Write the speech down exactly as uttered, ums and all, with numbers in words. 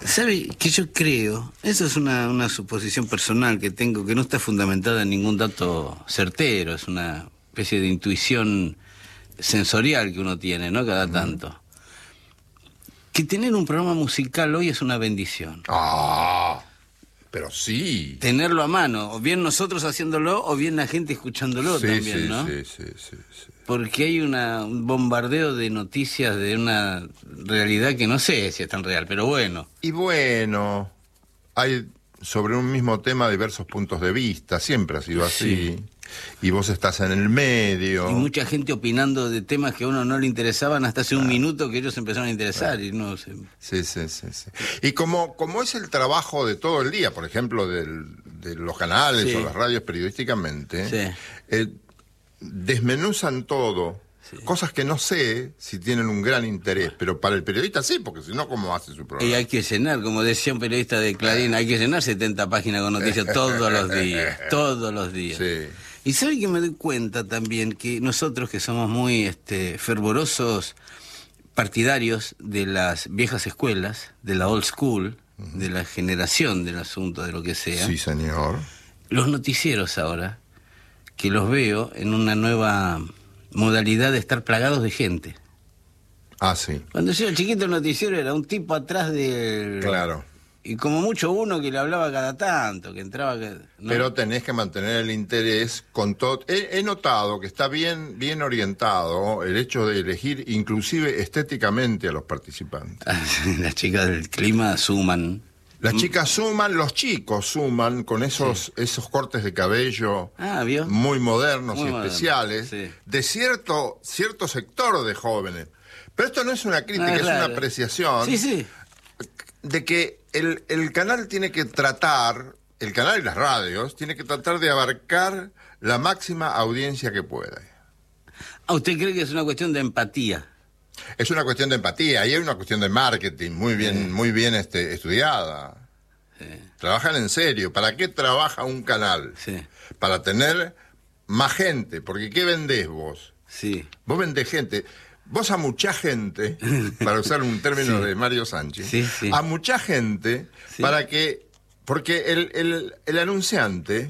¿Sabe que yo creo? Eso es una, una suposición personal que tengo, que no está fundamentada en ningún dato certero, es una especie de intuición sensorial que uno tiene, ¿no? Cada tanto. Que tener un programa musical hoy es una bendición. Ah, pero sí. Tenerlo a mano, o bien nosotros haciéndolo, o bien la gente escuchándolo sí, también, sí, ¿no? Sí, sí, sí, sí. Porque hay una, un bombardeo de noticias de una realidad que no sé si es tan real, pero bueno. Y bueno, hay sobre un mismo tema diversos puntos de vista, siempre ha sido así. Sí. Y vos estás en el medio. Y mucha gente opinando de temas que a uno no le interesaban hasta hace ah. un minuto que ellos empezaron a interesar. Ah. y no sé. Sí, sí, sí, sí. Y como, como es el trabajo de todo el día, por ejemplo, del, de los canales sí. o las radios periodísticamente, sí. eh, desmenuzan todo, sí. cosas que no sé si tienen un gran interés, pero para el periodista sí, porque si no, ¿cómo hace su programa? Y hay que llenar, como decía un periodista de Clarín, hay que llenar setenta páginas con noticias todos los días, todos los días. Sí. Y sabe que me doy cuenta también que nosotros que somos muy este, fervorosos partidarios de las viejas escuelas, de la old school, uh-huh. de la generación del asunto, de lo que sea. Sí, señor. Los noticieros ahora, que los veo en una nueva modalidad de estar plagados de gente. Ah, sí. Cuando yo era chiquito el noticiero era un tipo atrás del... Claro. Y como mucho uno que le hablaba cada tanto, que entraba... ¿no? Pero tenés que mantener el interés con todo... He, he notado que está bien, bien orientado el hecho de elegir inclusive estéticamente a los participantes. Las chicas del clima suman. Las chicas suman, los chicos suman con esos, sí. esos cortes de cabello ah, ¿vio? muy modernos muy y moderno. especiales sí. de cierto, cierto sector de jóvenes. Pero esto no es una crítica, ah, es una apreciación sí, sí. de que el, el canal tiene que tratar, el canal y las radios, tiene que tratar de abarcar la máxima audiencia que pueda. ¿A usted cree que es una cuestión de empatía? Es una cuestión de empatía y hay una cuestión de marketing muy bien, sí. muy bien este, estudiada. Sí. Trabajan en serio. ¿Para qué trabaja un canal? Sí. Para tener más gente. Porque ¿qué vendés vos? Sí. Vos vendés gente. Vos a mucha gente, para usar un término sí. de Mario Sánchez, sí, sí. a mucha gente sí. para que... Porque el, el, el anunciante